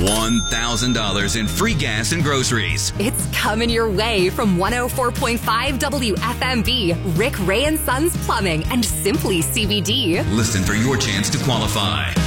$1,000 in free gas and groceries. It's coming your way from 104.5 WFMB, Rick Ray and Sons Plumbing, and Simply CBD. Listen for your chance to qualify.